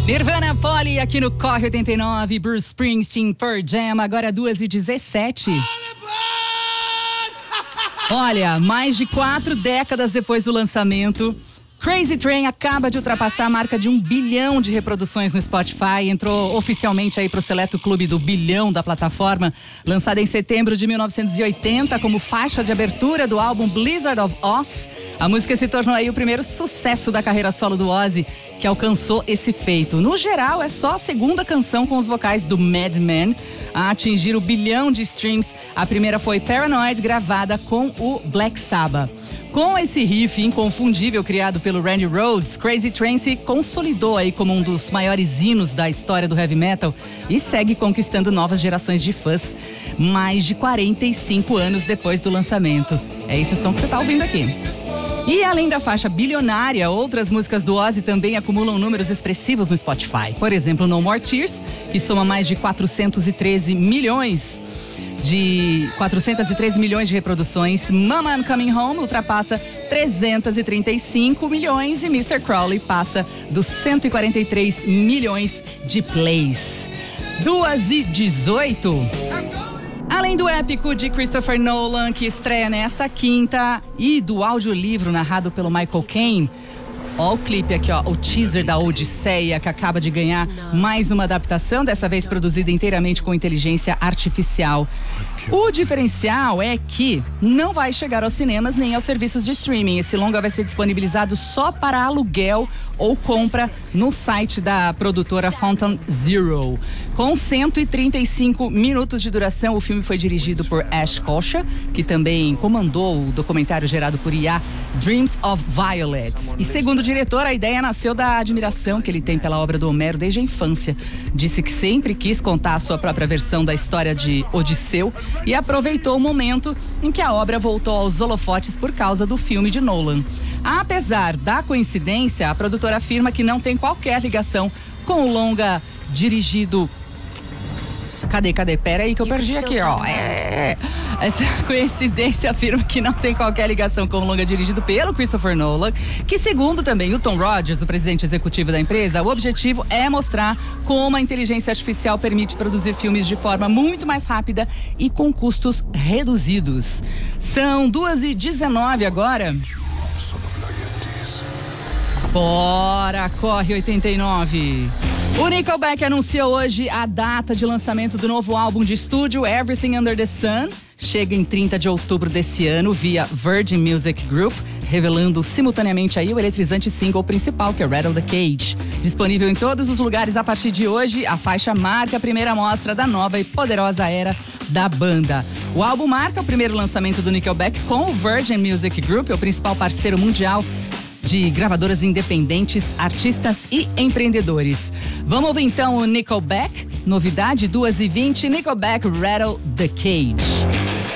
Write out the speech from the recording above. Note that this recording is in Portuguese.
Nirvana, Polly, aqui no Corre 89, Bruce Springsteen, Pearl Jam, agora 2h17. Olha, mais de 4 décadas depois do lançamento, Crazy Train acaba de ultrapassar a marca de 1 bilhão de reproduções no Spotify, entrou oficialmente aí pro seleto clube do bilhão da plataforma, lançada em setembro de 1980 como faixa de abertura do álbum Blizzard of Ozz. A música se tornou aí o primeiro sucesso da carreira solo do Ozzy, que alcançou esse feito. No geral, é só a segunda canção com os vocais do Madman a atingir o bilhão de streams. A primeira foi Paranoid, gravada com o Black Sabbath. Com esse riff inconfundível criado pelo Randy Rhoads, Crazy Train se consolidou aí como um dos maiores hinos da história do heavy metal e segue conquistando novas gerações de fãs, mais de 45 anos depois do lançamento. É esse o som que você está ouvindo aqui. E além da faixa bilionária, outras músicas do Ozzy também acumulam números expressivos no Spotify. Por exemplo, No More Tears, que soma mais de 413 milhões de reproduções. Mama I'm Coming Home ultrapassa 335 milhões e Mr. Crowley passa dos 143 milhões de plays. 2h18. Além do épico de Christopher Nolan, que estreia nesta quinta, e do audiolivro narrado pelo Michael Caine, ó o clipe aqui, ó, o teaser da Odisseia, que acaba de ganhar mais uma adaptação, dessa vez produzida inteiramente com inteligência artificial. O diferencial é que não vai chegar aos cinemas nem aos serviços de streaming. Esse longa vai ser disponibilizado só para aluguel ou compra no site da produtora Fountain Zero. Com 135 minutos de duração, o filme foi dirigido por Ash Kocha, que também comandou o documentário gerado por IA Dreams of Violets. E segundo o diretor, a ideia nasceu da admiração que ele tem pela obra do Homero desde a infância. Disse que sempre quis contar a sua própria versão da história de Odisseu e aproveitou o momento em que a obra voltou aos holofotes por causa do filme de Nolan. Apesar da coincidência, a produtora afirma que não tem qualquer ligação com o longa dirigido... Cadê? Pera aí que eu perdi aqui, ó. Essa coincidência afirma que não tem qualquer ligação com o longa dirigido pelo Christopher Nolan, que segundo também o Tom Rogers, o presidente executivo da empresa, o objetivo é mostrar como a inteligência artificial permite produzir filmes de forma muito mais rápida e com custos reduzidos. São 2h19 agora. Bora, Corre 89. O Nickelback anuncia hoje a data de lançamento do novo álbum de estúdio, Everything Under the Sun. Chega em 30 de outubro desse ano via Virgin Music Group, revelando simultaneamente aí o eletrizante single principal, que é Rattle the Cage. Disponível em todos os lugares a partir de hoje, a faixa marca a primeira mostra da nova e poderosa era da banda. O álbum marca o primeiro lançamento do Nickelback com o Virgin Music Group, o principal parceiro mundial de gravadoras independentes, artistas e empreendedores. Vamos ouvir então o Nickelback, novidade 2h20, Nickelback Rattle the Cage.